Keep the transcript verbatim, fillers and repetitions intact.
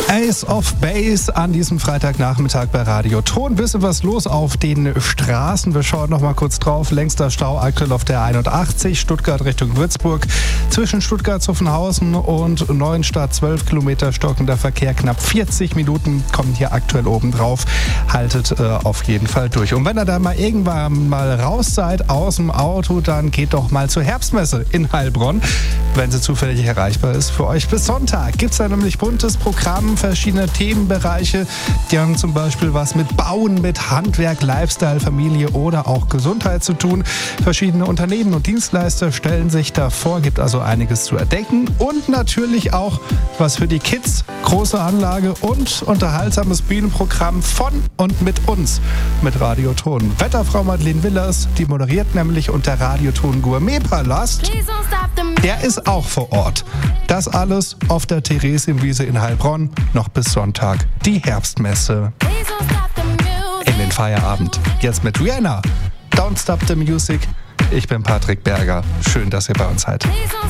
Ace of Base an diesem Freitagnachmittag bei Radio Ton. Bisschen was los auf den Straßen. Wir schauen noch mal kurz drauf. Längster Stau aktuell auf der einundachtzig, Stuttgart Richtung Würzburg. Zwischen Stuttgart-Zuffenhausen und Neuenstadt zwölf Kilometer stockender Verkehr. Knapp vierzig Minuten kommen hier aktuell oben drauf. Haltet äh, auf jeden Fall durch. Und wenn ihr da mal irgendwann mal raus seid aus dem Auto, dann geht doch mal zur Herbstmesse in Heilbronn, wenn sie zufällig erreichbar ist. Für euch bis Sonntag gibt es da nämlich buntes Programm, verschiedene Themenbereiche. Die haben zum Beispiel was mit Bauen, mit Handwerk, Lifestyle, Familie oder auch Gesundheit zu tun. Verschiedene Unternehmen und Dienstleister stellen sich davor, gibt also einiges zu entdecken. Und natürlich auch was für die Kids. Große Anlage und unterhaltsames Bühnenprogramm von und mit uns, mit Radio Ton. Wetterfrau Madeleine Willers, die moderiert nämlich unter Radio Ton Gourmet-Palast. Der ist auch vor Ort. Das alles auf der Theresienwiese in Heilbronn. Noch bis Sonntag die Herbstmesse. In den Feierabend. Jetzt mit Rihanna. Don't Stop the Music. Ich bin Patrick Berger. Schön, dass ihr bei uns seid.